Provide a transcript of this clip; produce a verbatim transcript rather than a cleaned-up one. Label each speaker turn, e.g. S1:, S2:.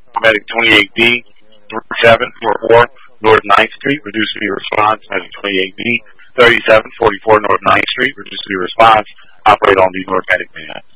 S1: Medic twenty-eight B, thirty-seven forty-four North ninth Street, reduced speed response. Medic twenty-eight B, thirty-seven forty-four North ninth Street, reduced speed response. Operate on the North Medic man.